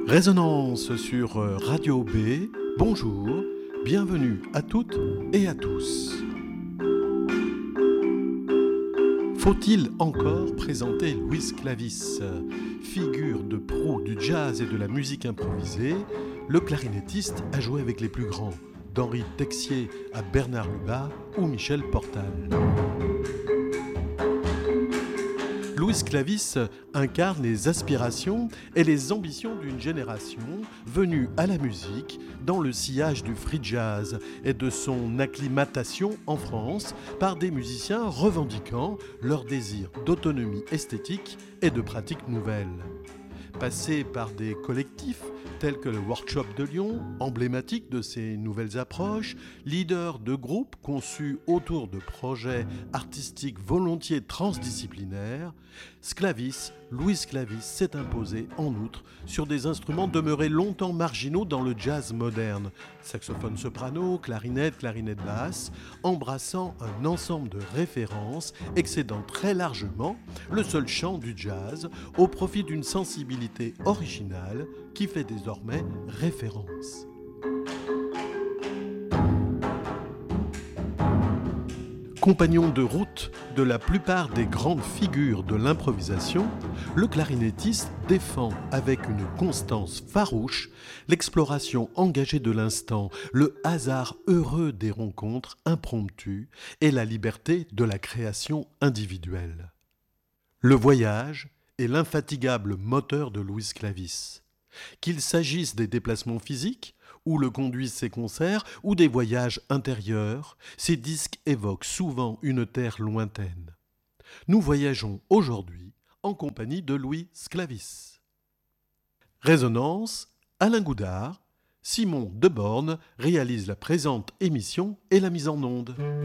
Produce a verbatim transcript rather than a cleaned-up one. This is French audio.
Résonance sur Radio B, bonjour, bienvenue à toutes et à tous. Faut-il encore présenter Luis Clavis, figure de proue du jazz et de la musique improvisée? Le clarinettiste a joué avec les plus grands, d'Henri Texier à Bernard Lubat ou Michel Portal. Luis Clavis incarne les aspirations et les ambitions d'une génération venue à la musique dans le sillage du free jazz et de son acclimatation en France par des musiciens revendiquant leur désir d'autonomie esthétique et de pratiques nouvelles. Passé par des collectifs tels que le Workshop de Lyon, emblématique de ces nouvelles approches, leader de groupes conçus autour de projets artistiques volontiers transdisciplinaires, Sclavis, Luis Clavis s'est imposé en outre sur des instruments demeurés longtemps marginaux dans le jazz moderne, saxophone soprano, clarinette, clarinette basse, embrassant un ensemble de références excédant très largement le seul champ du jazz au profit d'une sensibilité originale qui fait désormais référence. Compagnon de route de la plupart des grandes figures de l'improvisation, le clarinettiste défend avec une constance farouche l'exploration engagée de l'instant, le hasard heureux des rencontres impromptues et la liberté de la création individuelle. Le voyage est l'infatigable moteur de Luis Clavis. Qu'il s'agisse des déplacements physiques, où le conduisent ses concerts, ou des voyages intérieurs, ces disques évoquent souvent une terre lointaine. Nous voyageons aujourd'hui en compagnie de Luis Clavis. Résonance, Alain Goudard, Simon Deborne réalise la présente émission et la mise en onde.